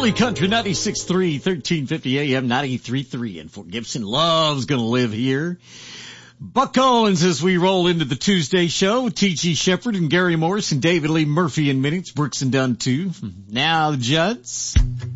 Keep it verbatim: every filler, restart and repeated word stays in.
Early Country ninety-six point three, thirteen fifty A M, ninety-three point three. And Fort Gibson loves gonna live here. Buck Owens as we roll into the Tuesday show. T G Shepherd and Gary Morris and David Lee Murphy in minutes. Brooks and Dunn too. Now the Judds.